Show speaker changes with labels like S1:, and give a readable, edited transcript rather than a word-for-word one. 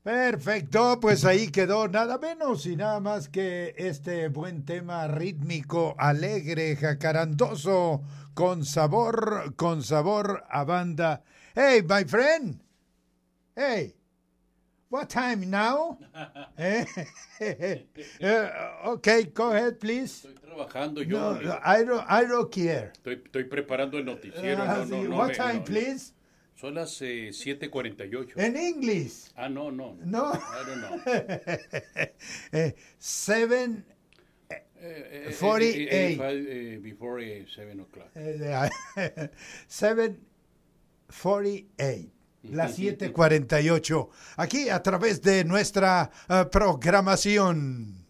S1: Perfecto, pues ahí quedó nada menos y nada más que este buen tema rítmico, alegre, jacarandoso, con sabor a banda. Hey, my friend. Hey, what time now? Eh, okay, go ahead, please.
S2: Estoy trabajando yo,
S1: No,
S2: amigo.
S1: I don't care.
S2: Estoy preparando el noticiero. No, no,
S1: Sí,
S2: no
S1: what
S2: me.
S1: time,
S2: No, no.
S1: please?
S2: Son las 7:48.
S1: In English.
S2: Ah, no, no.
S1: No.
S2: I don't know.
S1: 7:48.
S2: Before 7 o'clock.
S1: 7:48. Las 7:48. Aquí a través de nuestra programación.